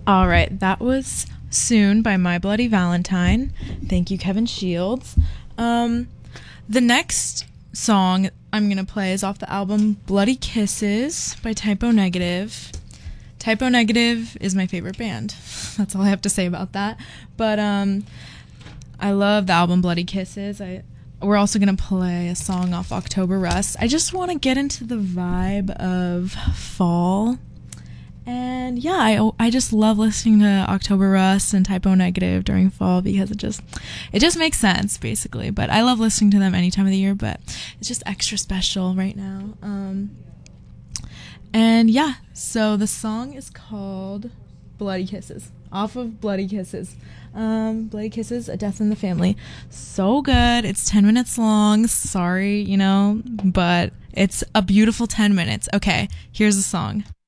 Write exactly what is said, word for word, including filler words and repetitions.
All right, that was Soon by My Bloody Valentine. Thank you, Kevin Shields. Um, the next song I'm going to play is off the album Bloody Kisses by Typo Negative. Typo Negative is my favorite band. That's all I have to say about that. But um, I love the album Bloody Kisses. I We're also going to play a song off October Rust. I just want to get into the vibe of fall. And yeah, I, I just love listening to October Rust and Typo Negative during fall because it just it just makes sense, basically. But I love listening to them any time of the year, but it's just extra special right now. Um, and yeah, so the song is called Bloody Kisses, off of Bloody Kisses. Um, Bloody Kisses, A Death in the Family. So good. It's ten minutes long. Sorry, you know, but it's a beautiful ten minutes. Okay, here's the song.